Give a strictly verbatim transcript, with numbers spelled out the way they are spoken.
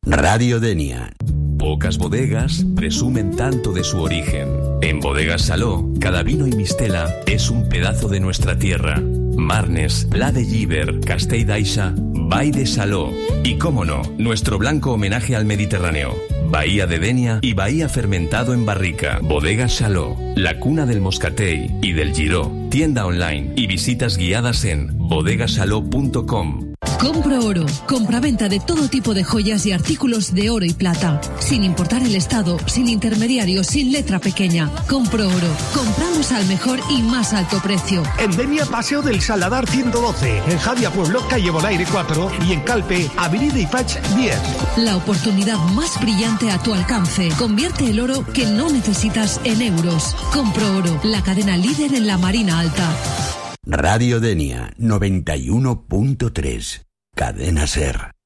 Radio Denia. Pocas bodegas presumen tanto de su origen. En Bodegas Saló, cada vino y mistela es un pedazo de nuestra tierra. Marnes, La de Llíber, Castell d'Aixa, Vall de Saló. Y cómo no, nuestro blanco homenaje al Mediterráneo. Bahía de Denia y Bahía fermentado en barrica. Bodegas Saló, la cuna del moscatell y del giró. Tienda online y visitas guiadas en bodegasaló punto com. Compro Oro. Compraventa de todo tipo de joyas y artículos de oro y plata. Sin importar el estado, sin intermediarios, sin letra pequeña. Compro Oro. Compramos al mejor y más alto precio. En Denia, Paseo del Saladar ciento doce. En Javia Pueblo, calle Bonaire cuatro. Y en Calpe, Avenida Ifach diez. La oportunidad más brillante a tu alcance. Convierte el oro que no necesitas en euros. Compro Oro. La cadena líder en la Marina Alta. Radio Denia noventa y uno punto tres. Cadena Ser.